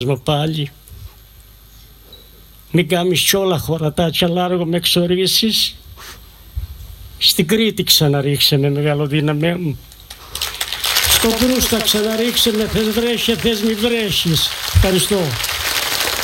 Πάλι. Μην κάνεις κι όλα χωρατάκια λάργο με εξορίσεις. Στην Κρήτη ξαναρίξε με μεγαλοδύναμέ μου. Στο Κρούστα ξαναρίξε με, θες βρέχει, θες μη βρέχεις. Ευχαριστώ.